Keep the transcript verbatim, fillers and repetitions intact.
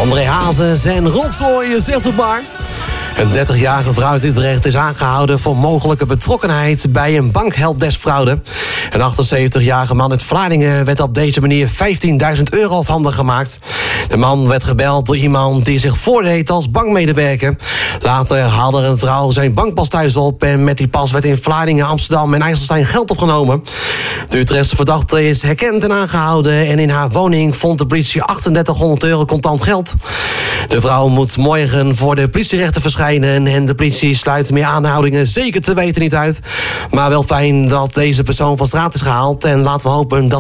André Hazes en rotzooi, zegt het maar. Een dertigjarige vrouw uit Utrecht is aangehouden voor mogelijke betrokkenheid bij een bankhelpdeskfraude. Een achtenzeventigjarige man uit Vlaardingen werd op deze manier vijftienduizend euro afhandig gemaakt. De man werd gebeld door iemand die zich voordeed als bankmedewerker. Later haalde een vrouw zijn bankpas thuis op en met die pas werd in Vlaardingen, Amsterdam en IJsselstein geld opgenomen. De Utrechtse verdachte is herkend en aangehouden en in haar woning vond de politie drieënachtendertighonderd euro contant geld. De vrouw moet morgen voor de politierechter verschijnen en de politie sluit meer aanhoudingen zeker te weten niet uit. Maar wel fijn dat deze persoon van straat is gehaald en laten we hopen dat